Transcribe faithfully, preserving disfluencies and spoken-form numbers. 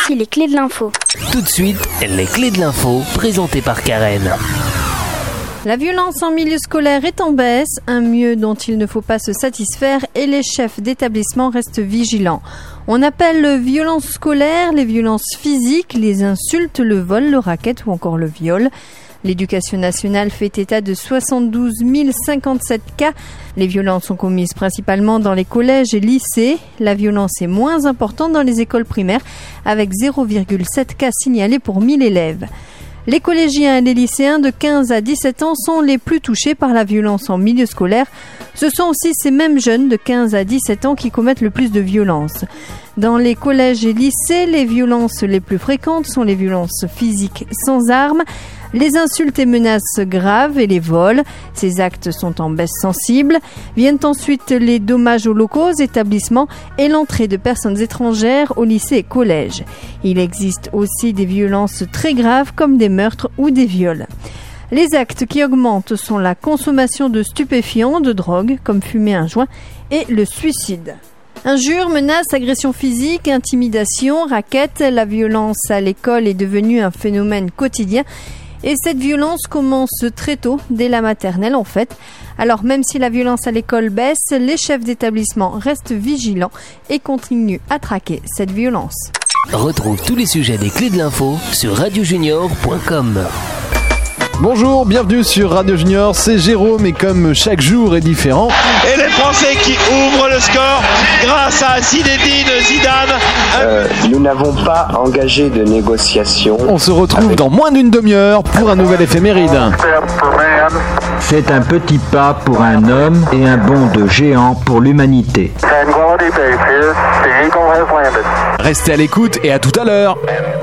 Voici les clés de l'info. Tout de suite, les clés de l'info, présentées par Karen. La violence en milieu scolaire est en baisse, un mieux dont il ne faut pas se satisfaire et les chefs d'établissement restent vigilants. On appelle violences scolaires les violences physiques, les insultes, le vol, le racket ou encore le viol. L'éducation nationale fait état de soixante-douze mille cinquante-sept cas. Les violences sont commises principalement dans les collèges et lycées. La violence est moins importante dans les écoles primaires, avec zéro virgule sept cas signalés pour mille élèves. Les collégiens et les lycéens de quinze à dix-sept ans sont les plus touchés par la violence en milieu scolaire. Ce sont aussi ces mêmes jeunes de quinze à dix-sept ans qui commettent le plus de violences. Dans les collèges et lycées, les violences les plus fréquentes sont les violences physiques sans armes, les insultes et menaces graves et les vols. Ces actes sont en baisse sensible. Viennent ensuite les dommages aux locaux, aux établissements et l'entrée de personnes étrangères au lycée et collège. Il existe aussi des violences très graves comme des meurtres ou des viols. Les actes qui augmentent sont la consommation de stupéfiants, de drogue, comme fumer un joint, et le suicide. Injures, menaces, agressions physiques, intimidation, raquettes, la violence à l'école est devenue un phénomène quotidien. Et cette violence commence très tôt, dès la maternelle en fait. Alors même si la violence à l'école baisse, les chefs d'établissement restent vigilants et continuent à traquer cette violence. Retrouve tous les sujets des clés de l'info sur radio junior point com. Bonjour, bienvenue sur Radio Junior, c'est Jérôme et comme chaque jour est différent... Et les Français qui ouvrent le score grâce à Zinedine Zidane. Euh, nous n'avons pas engagé de négociation. On se retrouve avec... dans moins d'une demi-heure pour un nouvel éphéméride. C'est un petit pas pour un homme et un bond de géant pour l'humanité. Restez à l'écoute et à tout à l'heure.